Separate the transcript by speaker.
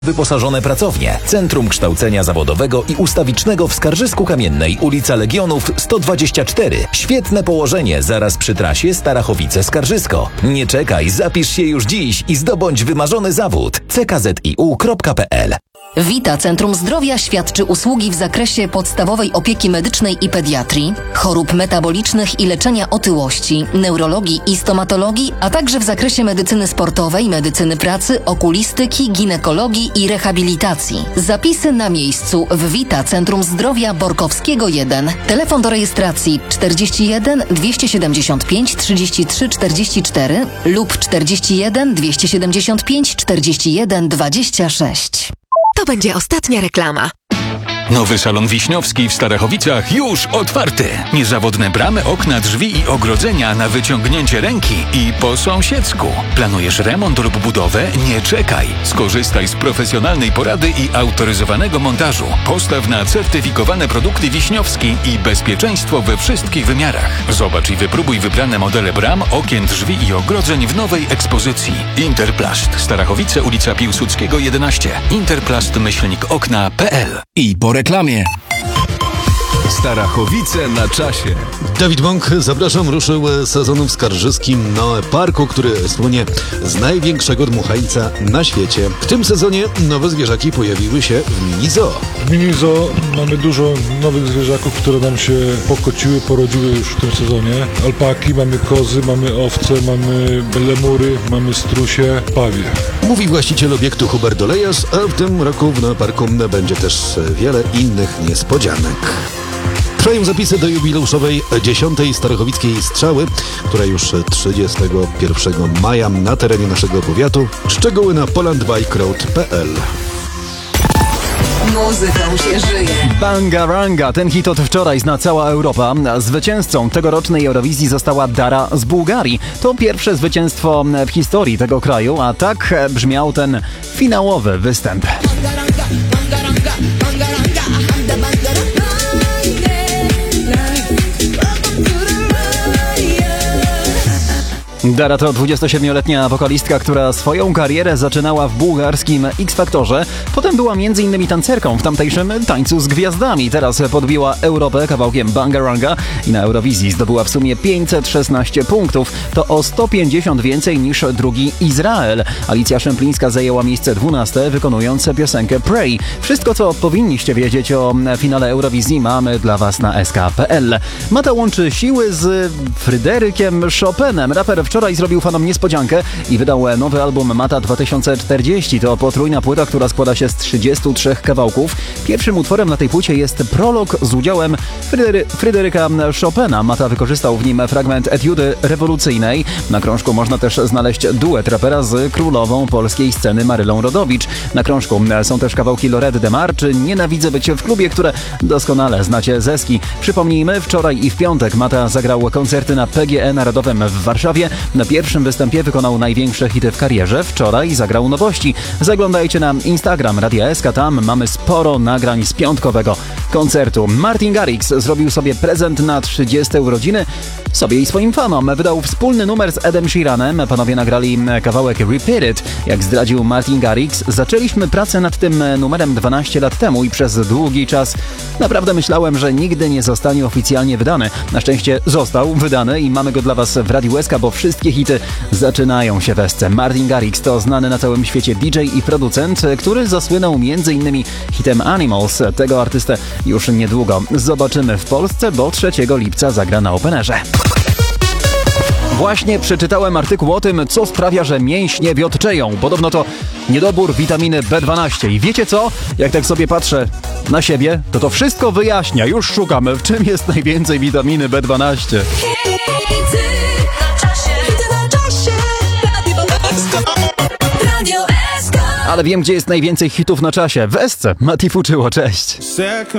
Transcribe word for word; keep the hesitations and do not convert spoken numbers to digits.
Speaker 1: Wyposażone pracownie, Centrum Kształcenia Zawodowego i Ustawicznego w Skarżysku-Kamiennej, ulica Legionów sto dwadzieścia cztery. Świetne położenie zaraz przy trasie Starachowice-Skarżysko. Nie czekaj, zapisz się już dziś i zdobądź wymarzony zawód. c k z i u kropka p l.
Speaker 2: Wita Centrum Zdrowia świadczy usługi w zakresie podstawowej opieki medycznej i pediatrii, chorób metabolicznych i leczenia otyłości, neurologii i stomatologii, a także w zakresie medycyny sportowej, medycyny pracy, okulistyki, ginekologii i rehabilitacji. Zapisy na miejscu w Wita Centrum Zdrowia Borkowskiego jeden. Telefon do rejestracji czterdzieści jeden dwieście siedemdziesiąt pięć trzydzieści trzy czterdzieści cztery lub czterdzieści jeden dwieście siedemdziesiąt pięć czterdzieści jeden dwadzieścia sześć.
Speaker 3: To będzie ostatnia reklama.
Speaker 4: Nowy salon Wiśniowski w Starachowicach już otwarty. Niezawodne bramy, okna, drzwi i ogrodzenia na wyciągnięcie ręki i po sąsiedzku. Planujesz remont lub budowę? Nie czekaj. Skorzystaj z profesjonalnej porady i autoryzowanego montażu. Postaw na certyfikowane produkty Wiśniowski i bezpieczeństwo we wszystkich wymiarach. Zobacz i wypróbuj wybrane modele bram, okien, drzwi i ogrodzeń w nowej ekspozycji. Interplast. Starachowice, ulica Piłsudskiego jedenaście. interplast myślnik okna kropka p l.
Speaker 5: I po reklamie. Starachowice na czasie.
Speaker 6: Dawid Bąk, zapraszam, ruszył sezonem w Skarżyskim na parku, który słynie z największego dmuchańca na świecie. W tym sezonie nowe zwierzaki pojawiły się w mini zoo.
Speaker 7: W mini zoo mamy dużo nowych zwierzaków, które nam się pokociły, porodziły już w tym sezonie. Alpaki, mamy kozy, mamy owce, mamy lemury, mamy strusie, pawie.
Speaker 6: Mówi właściciel obiektu Hubert Dolejarz, a w tym roku na parku będzie też wiele innych niespodzianek. Trwają zapisy do jubileuszowej dziesiątej Starachowickiej Strzały, która już trzydziestego pierwszego maja na terenie naszego powiatu. Szczegóły na polandbikeroad kropka p l.
Speaker 3: Muzyką się żyje.
Speaker 8: Bangaranga, ten hit od wczoraj zna cała Europa. Zwycięzcą tegorocznej Eurowizji została Dara z Bułgarii. To pierwsze zwycięstwo w historii tego kraju, a tak brzmiał ten finałowy występ. Dara to dwudziestosiedmioletnia wokalistka, która swoją karierę zaczynała w bułgarskim X-Faktorze. Potem była między innymi tancerką w tamtejszym Tańcu z Gwiazdami. Teraz podbiła Europę kawałkiem Bangaranga i na Eurowizji zdobyła w sumie pięćset szesnaście punktów. To o sto pięćdziesiąt więcej niż drugi Izrael. Alicja Szemplińska zajęła miejsce dwunaste, wykonując piosenkę Pray. Wszystko, co powinniście wiedzieć o finale Eurowizji, mamy dla Was na s k kropka p l. Mata łączy siły z Fryderykiem Chopinem. Raper wczoraj zrobił fanom niespodziankę i wydał nowy album Mata dwa tysiące czterdzieści. To potrójna płyta, która składa się z trzydziestu trzech kawałków. Pierwszym utworem na tej płycie jest prolog z udziałem Frydery- Fryderyka Chopina. Mata wykorzystał w nim fragment etiudy rewolucyjnej. Na krążku można też znaleźć duet rapera z królową polskiej sceny Marylą Rodowicz. Na krążku są też kawałki Lorety Demar czy Nienawidzę być w klubie, które doskonale znacie ze ski. Przypomnijmy, wczoraj i w piątek Mata zagrał koncerty na P G E Narodowym w Warszawie. Na pierwszym występie wykonał największe hity w karierze. Wczoraj zagrał nowości. Zaglądajcie na Instagram Radia S K, tam mamy sporo nagrań z piątkowego koncertu. Martin Garrix zrobił sobie prezent na trzydzieste urodziny, sobie i swoim fanom. Wydał wspólny numer z Edem Sheeranem. Panowie nagrali kawałek Repeat It. Jak zdradził Martin Garrix, zaczęliśmy pracę nad tym numerem dwanaście lat temu i przez długi czas naprawdę myślałem, że nigdy nie zostanie oficjalnie wydany. Na szczęście został wydany i mamy go dla Was w Radiu S K, bo wszystkie hity zaczynają się w esce. Martin Garrix to znany na całym świecie D J i producent, który zasłynął między innymi hitem Animals. Tego artystę już niedługo zobaczymy w Polsce, bo trzeciego lipca zagra na Openerze. Właśnie przeczytałem artykuł o tym, co sprawia, że mięśnie wiotczeją. Podobno to niedobór witaminy B dwanaście. I wiecie co? Jak tak sobie patrzę na siebie, to to wszystko wyjaśnia. Już szukamy, w czym jest najwięcej witaminy B dwanaście. Ale wiem, gdzie jest najwięcej hitów na czasie. W esce. Mati Fuczyło, cześć.